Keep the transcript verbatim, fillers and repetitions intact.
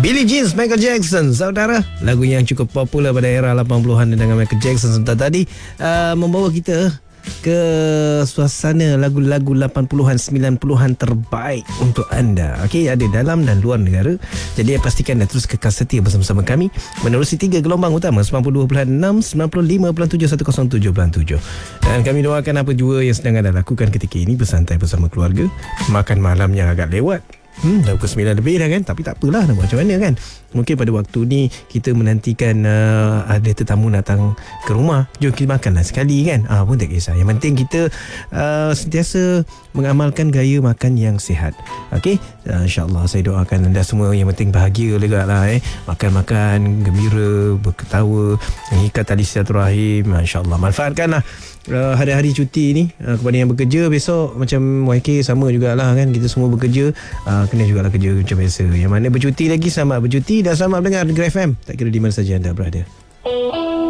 Billie Jean, Michael Jackson, saudara. Lagu yang cukup popular pada era lapan puluhan dengan Michael Jackson sebentar tadi uh, membawa kita ke suasana lagu-lagu lapan puluhan, sembilan puluhan terbaik untuk anda. Okey, ada dalam dan luar negara. Jadi pastikan anda terus kekal setia bersama-sama kami menerusi tiga gelombang utama sembilan puluh dua perpuluhan enam, sembilan puluh lima perpuluhan tujuh, seratus tujuh perpuluhan tujuh. Dan kami doakan apa jua yang sedang anda lakukan ketika ini, bersantai bersama keluarga, makan malamnya agak lewat. Hmm, dah pukul sembilan lebih dah kan. Tapi tak apalah, nak buat macam mana kan. Mungkin pada waktu ni kita menantikan uh, ada tetamu datang ke rumah, jom kita makanlah sekali kan. Ah, pun tak kisah. Yang penting kita uh, sentiasa mengamalkan gaya makan yang sihat. Okey, uh, InsyaAllah saya doakan anda semua yang penting bahagia juga lah eh. Makan-makan gembira, berketawa, mengikat tali silaturahim. InsyaAllah manfaatkanlah Uh, hari-hari cuti ni uh, kepada yang bekerja besok, macam Y K sama jugalah kan, kita semua bekerja, uh, kena jugalah kerja macam biasa. Yang mana bercuti lagi, selamat bercuti dan selamat dengar Gegar F M tak kira di mana saja anda berada.